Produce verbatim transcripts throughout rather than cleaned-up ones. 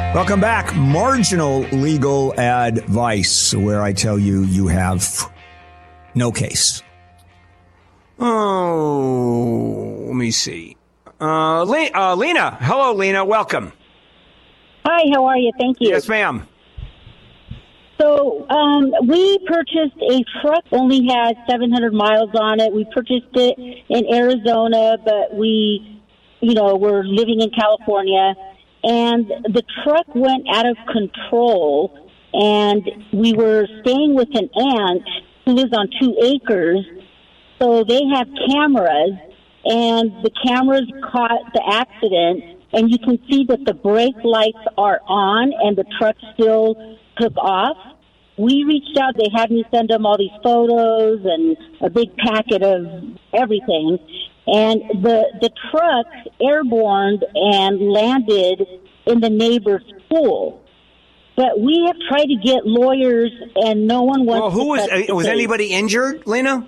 Welcome back. Marginal legal advice, where I tell you you have no case. Oh, let me see. Uh, Le- uh, Lena. Hello, Lena. Welcome. Hi, how are you? Thank you. Yes, ma'am. So um, we purchased a truck, only had seven hundred miles on it. We purchased it in Arizona, but we, you know, we're living in California. And the truck went out of control, and we were staying with an aunt who lives on two acres. So they have cameras, and the cameras caught the accident, and you can see that the brake lights are on, and the truck still took off. We reached out. They had me send them all these photos and a big packet of everything. And the the truck airborne and landed in the neighbor's pool. But we have tried to get lawyers, and no one wants well, who to was touch the was case. anybody injured, Lena?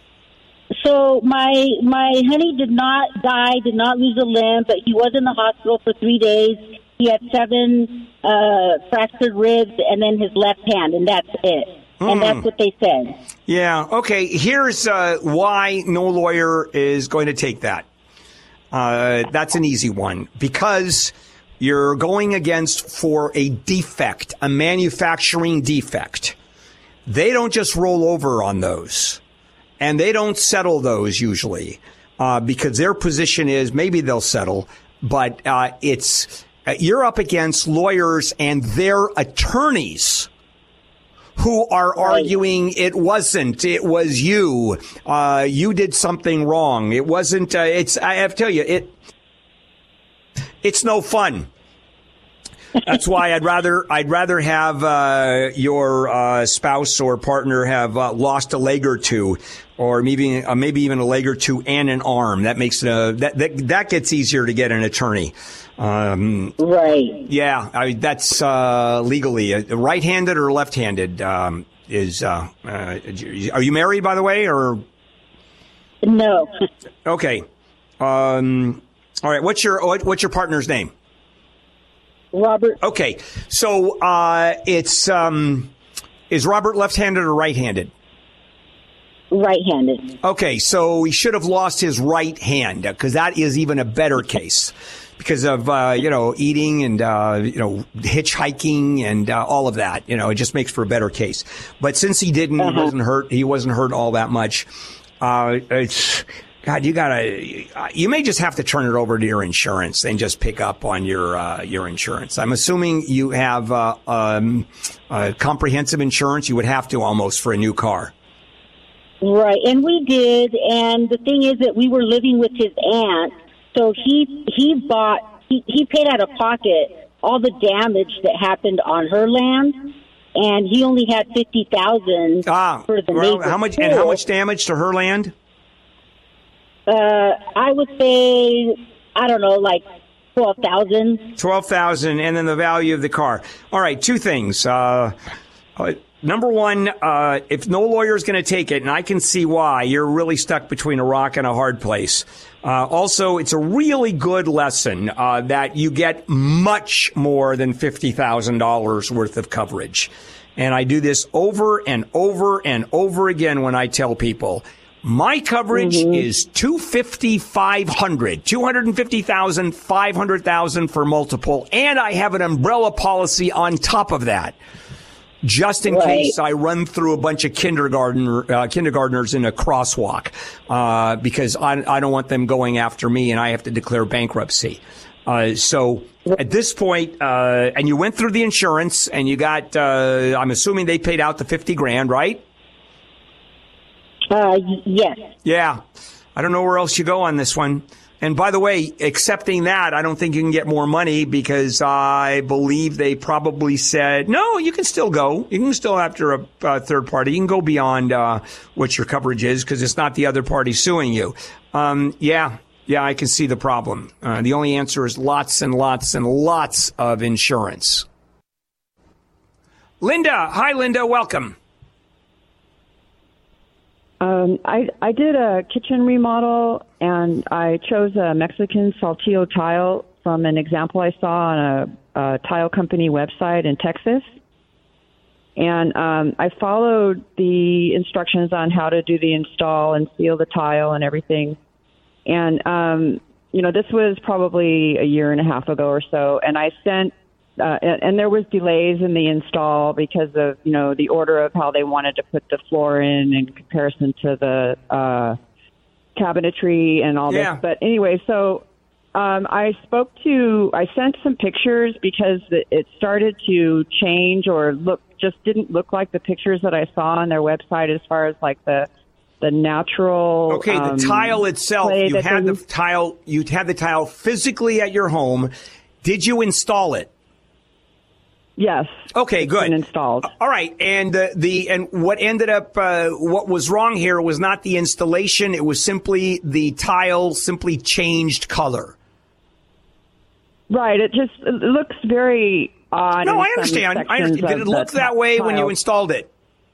So my my honey did not die, did not lose a limb, but he was in the hospital for three days. He had seven uh, fractured ribs and then his left hand, and that's it. Mm. And that's what they said. Yeah. Okay. Here's uh, why no lawyer is going to take that. Uh, that's an easy one, because you're going against for a defect, a manufacturing defect. They don't just roll over on those, and they don't settle those usually, uh, because their position is maybe they'll settle, but uh, it's uh, you're up against lawyers and their attorneys who are arguing it wasn't, it was you, uh, you did something wrong. It wasn't, uh, it's, I have to tell you, it, it's no fun. That's why I'd rather, I'd rather have, uh, your, uh, spouse or partner have, uh, lost a leg or two, or maybe, uh, maybe even a leg or two and an arm. That makes, uh, that, that, that gets easier to get an attorney. Um, right. Yeah, I mean, that's uh, legally uh, right-handed or left-handed um, is. Uh, uh, are you married, by the way, or no? Okay. Um, all right. What's your what, what's your partner's name? Robert. Okay. So uh, it's um, is Robert left-handed or right-handed? Right-handed. Okay, so he should have lost his right hand, because that is even a better case. Because of, uh, you know, eating and, uh, you know, hitchhiking and uh, all of that. You know, it just makes for a better case. But since he didn't, uh-huh. he wasn't hurt, he wasn't hurt all that much. Uh, it's, God, you gotta, you may just have to turn it over to your insurance and just pick up on your, uh, your insurance. I'm assuming you have, uh, um, uh, comprehensive insurance. You would have to almost for a new car. Right. And we did. And the thing is that we were living with his aunt. So he he bought he, he paid out of pocket all the damage that happened on her land, and he only had fifty thousand ah, for the well, neighbor's how much pool. And how much damage to her land? Uh, I would say I don't know, like twelve thousand. Twelve thousand, and then the value of the car. All right, two things. Uh, uh, Number one, uh, if no lawyer is going to take it, and I can see why, you're really stuck between a rock and a hard place. Uh, also, it's a really good lesson uh, that you get much more than fifty thousand dollars worth of coverage. And I do this over and over and over again when I tell people, my coverage mm-hmm. is two hundred fifty thousand, five hundred dollars, two hundred fifty thousand dollars, five hundred thousand dollars for multiple, and I have an umbrella policy on top of that. Just in right. case I run through a bunch of kindergarten uh, kindergartners in a crosswalk, uh, because I, I don't want them going after me and I have to declare bankruptcy. Uh, so at this point, uh, and you went through the insurance and you got, uh, I'm assuming they paid out the fifty grand, right? Uh, yes. Yeah. I don't know where else you go on this one. And by the way, accepting that, I don't think you can get more money, because I believe they probably said, no, you can still go. You can still, after a, a third party, you can go beyond uh, what your coverage is, because it's not the other party suing you. Um, yeah, yeah, I can see the problem. Uh, the only answer is lots and lots and lots of insurance. Linda. Hi, Linda. Welcome. Um, I, I did a kitchen remodel, and I chose a Mexican saltillo tile from an example I saw on a, a tile company website in Texas. And um, I followed the instructions on how to do the install and seal the tile and everything. And, um, you know, this was probably a year and a half ago or so. And I sent, uh, and, and there was delays in the install because of, you know, the order of how they wanted to put the floor in in comparison to the uh, cabinetry and all yeah. this. But anyway, so Um, I spoke to, I sent some pictures because it started to change or look, just didn't look like the pictures that I saw on their website as far as like the, the natural. Okay, the um, tile itself, you had the used. tile, you had the tile physically at your home. Did you install it? Yes. Okay, it's good. Been installed. All right, and uh, the and what ended up, uh, what was wrong here was not the installation; it was simply the tile simply changed color. Right. It just it looks very odd. No, in I understand. I understand. Did it look that way when you installed it?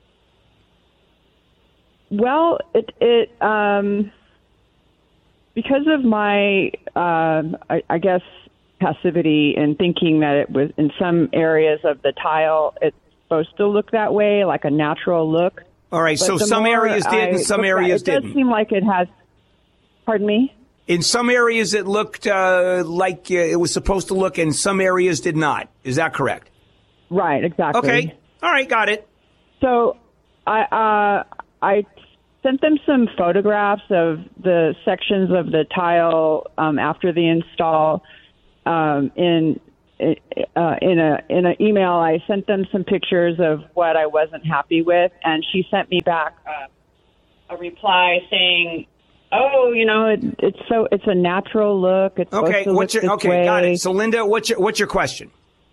Well, it it um because of my um I, I guess passivity and thinking that it was in some areas of the tile it's supposed to look that way, like a natural look. All right. But So some areas did, and some areas it didn't. It does seem like it has. Pardon me. In some areas, it looked uh, like uh, it was supposed to look, and some areas did not. Is that correct? Right, exactly. Okay. All right, got it. So I uh, I sent them some photographs of the sections of the tile um, after the install. Um, in uh, in a in an email, I sent them some pictures of what I wasn't happy with, and she sent me back uh, a reply saying, "Oh, you know, it, it's so it's a natural look. It's okay. supposed to What's look your this okay? way." Got it. So, Linda, what's your what's your question?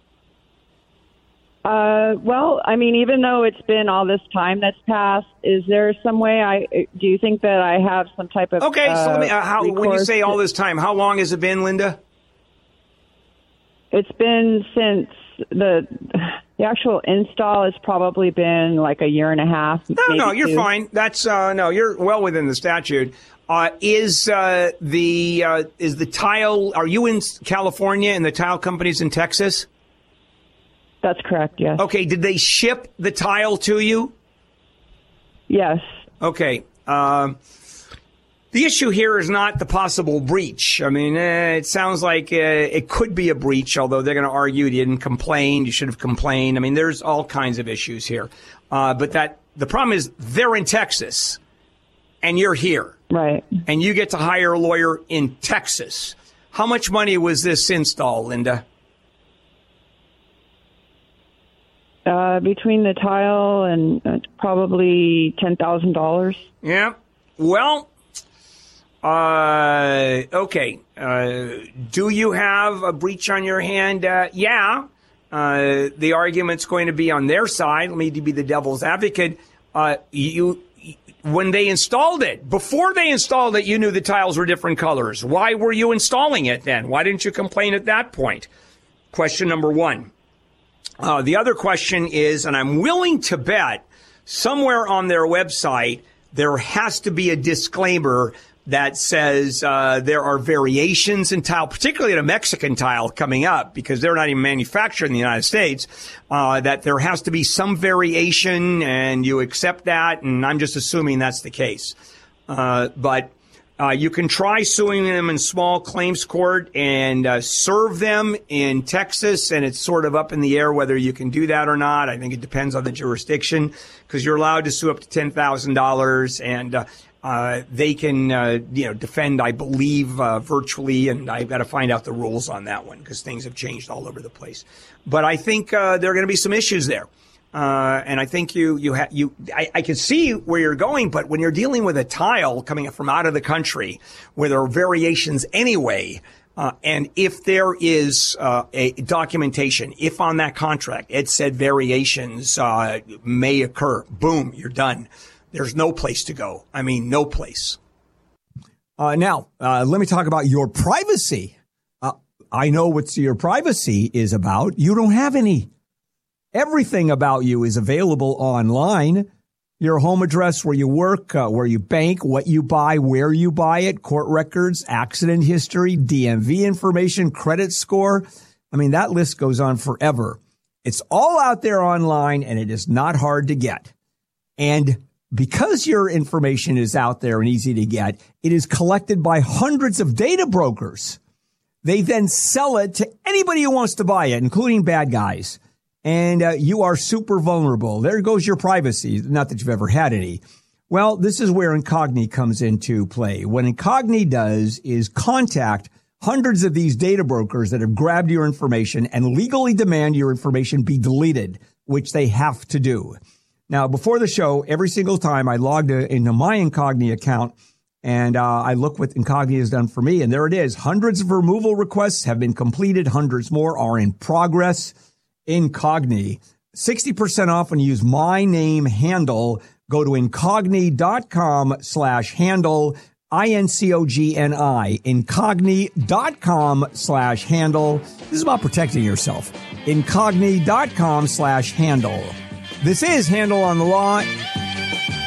Uh, well, I mean, even though it's been all this time that's passed, is there some way I do you think that I have some type of okay? Uh, so let me. Uh, how when you say all to, this time, how long has it been, Linda? It's been since the the actual install has probably been like a year and a half. No, no, you're two. fine. That's uh, no, you're well within the statute. Uh, is uh, the uh, is the tile? Are you in California and the tile company's in Texas? That's correct. Yes. Okay. Did they ship the tile to you? Yes. Okay. Um, the issue here is not the possible breach. I mean, eh, it sounds like uh, it could be a breach, although they're going to argue you didn't complain. You should have complained. I mean, there's all kinds of issues here. Uh, but that the problem is they're in Texas and you're here. Right. And you get to hire a lawyer in Texas. How much money was this install, Linda? Uh, between the tile and uh, probably ten thousand dollars. Yeah. Well, uh, okay. Uh, do you have a breach on your hand? Uh, yeah. Uh, the argument's going to be on their side. Let me be the devil's advocate. Uh, you, when they installed it, before they installed it, you knew the tiles were different colors. Why were you installing it then? Why didn't you complain at that point? Question number one. Uh, the other question is, and I'm willing to bet somewhere on their website, there has to be a disclaimer that says uh, there are variations in tile, particularly in a Mexican tile coming up, because they're not even manufactured in the United States, uh, that there has to be some variation, and you accept that, and I'm just assuming that's the case. Uh, but uh, you can try suing them in small claims court and uh, serve them in Texas, and it's sort of up in the air whether you can do that or not. I think it depends on the jurisdiction, because you're allowed to sue up to ten thousand dollars, and uh, Uh, they can, uh, you know, defend, I believe, uh, virtually, and I've got to find out the rules on that one because things have changed all over the place. But I think uh, there are going to be some issues there, uh, and I think you, you, ha- you, I, I can see where you're going. But when you're dealing with a tile coming from out of the country, where there are variations anyway, uh, and if there is uh, a documentation, if on that contract it said variations uh, may occur, boom, you're done. There's no place to go. I mean, no place. Uh, now, uh, let me talk about your privacy. Uh, I know what your privacy is about. You don't have any. Everything about you is available online. your home address, where you work, uh, where you bank, what you buy, where you buy it, court records, accident history, D M V information, credit score. I mean, that list goes on forever. It's all out there online, and it is not hard to get. And because your information is out there and easy to get, it is collected by hundreds of data brokers. They then sell it to anybody who wants to buy it, including bad guys. And uh, you are super vulnerable. There goes your privacy. Not that you've ever had any. Well, this is where Incogni comes into play. What Incogni does is contact hundreds of these data brokers that have grabbed your information and legally demand your information be deleted, which they have to do. Now, before the show, every single time I logged into my Incogni account and uh, I look what Incogni has done for me, and there it is. Hundreds of removal requests have been completed. Hundreds more are in progress. Incogni, sixty percent off when you use my name handle. Go to incogni.com slash handle, I N C O G N I, incogni.com slash handle. This is about protecting yourself. Incogni.com slash handle. This is Handle on the Law.